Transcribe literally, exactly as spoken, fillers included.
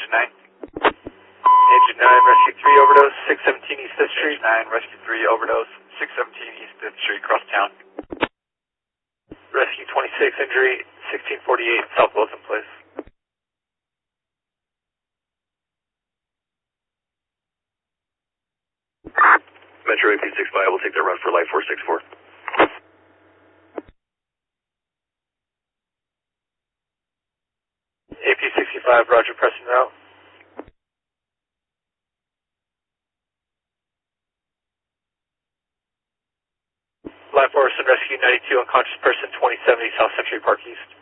Engine nine. Engine nine, Rescue three, overdose, six seventeen East fifth Street. Engine nine, Rescue three, overdose, six seventeen East fifth Street, cross town. Rescue twenty-six, injury, sixteen forty-eight, South Wilson Place. Metro A P sixty-five will take their run for light four six four. A P sixty-five, Roger, pressing route. Life Force and Rescue ninety-two, unconscious person, twenty seventy South Century Park East.